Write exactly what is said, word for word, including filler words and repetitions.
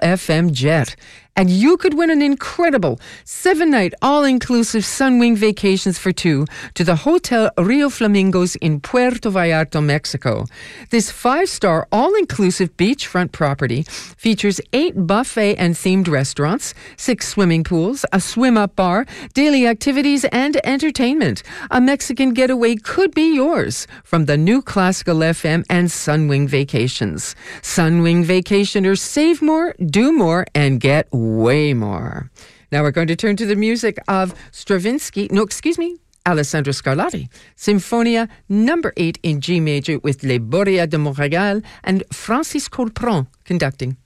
F M jet. And you could win an incredible seven-night all-inclusive Sunwing vacations for two to the Hotel Rio Flamingos in Puerto Vallarta, Mexico. This five-star all-inclusive beachfront property features eight buffet and themed restaurants, six swimming pools, a swim-up bar, daily activities, and entertainment. A Mexican getaway could be yours from the new Classical F M and Sunwing Vacations. Sunwing Vacationers save more, do more, and get way more. Now we're going to turn to the music of Stravinsky, no, excuse me, Alessandro Scarlatti, Symphonia number eight in G major with Les Boréas de Montréal and Francis Colpron conducting.